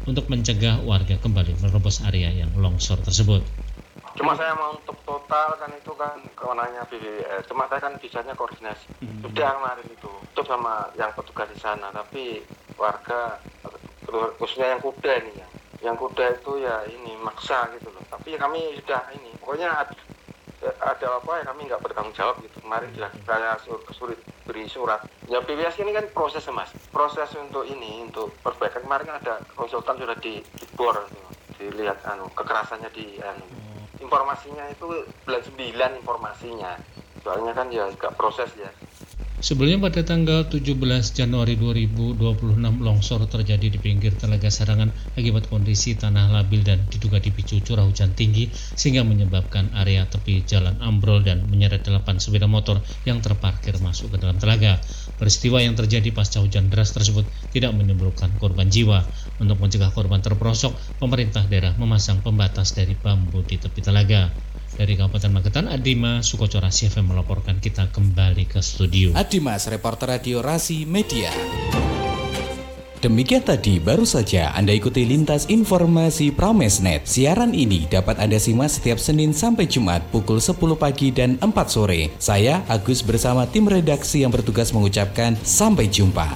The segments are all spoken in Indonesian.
untuk mencegah warga kembali menerobos area yang longsor tersebut. Cuma saya mau untuk total kan itu kan kewenangannya BWS. Cuma saya kan bisanya koordinasi. Sudah kemarin itu sama yang petugas di sana. Tapi warga khususnya yang kuda ini ya. Yang kuda itu ya ini maksa gitu loh. Tapi kami sudah ini. Pokoknya ada apa ya kami nggak bertanggung jawab gitu. Kemarin sudah saya sulit beri surat. Ya BWS ini kan proses mas. Proses untuk ini untuk perbaikan kemarin kan ada konsultan sudah dibor gitu. Dilihat kekerasannya di informasinya itu bulan 9 informasinya. Soalnya kan ya agak proses ya. Sebelumnya pada tanggal 17 Januari 2026 longsor terjadi di pinggir Telaga Sarangan akibat kondisi tanah labil dan diduga dipicu curah hujan tinggi sehingga menyebabkan area tepi jalan ambrol dan menyeret 8 sepeda motor yang terparkir masuk ke dalam telaga. Peristiwa yang terjadi pasca hujan deras tersebut tidak menimbulkan korban jiwa. Untuk mencegah korban terperosok, pemerintah daerah memasang pembatas dari bambu di tepi telaga. Dari Kabupaten Magetan, Adimas Sukoco Rasi FM melaporkan. Kita kembali ke studio. Adimas, reporter radio Rasi Media. Demikian tadi baru saja Anda ikuti lintas informasi Pramesnet. Siaran ini dapat Anda simak setiap Senin sampai Jumat pukul 10 pagi dan 4 sore. Saya Agus bersama tim redaksi yang bertugas mengucapkan sampai jumpa.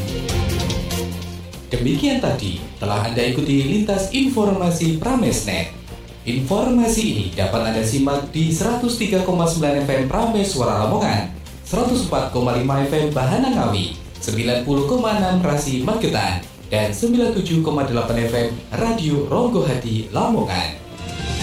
Demikian tadi telah Anda ikuti lintas informasi Pramesnet. Informasi ini dapat Anda simak di 103,9 FM Prames Suara Lamongan, 104,5 FM Bahana Ngawi, 90,6 Rasi Magetan, dan 97,8 FM Radio Ronggo Hati Lamongan.